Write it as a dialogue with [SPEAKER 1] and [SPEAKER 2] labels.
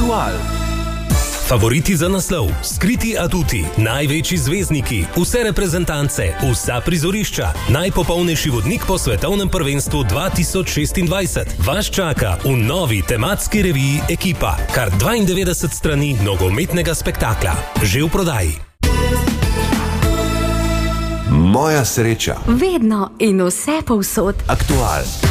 [SPEAKER 1] Aktual. Favoriti za naslov, skriti aduti, največji zvezdniki, vse reprezentance, vsa prizorišča, najpopolnejši vodnik po svetovnem prvenstvu 2026. Vas čaka v novi tematski reviji Ekipa. Kar 92 strani nogometnega spektakla. Že v prodaji.
[SPEAKER 2] Moja sreča.
[SPEAKER 3] Vedno in vse povsod.
[SPEAKER 2] Aktual.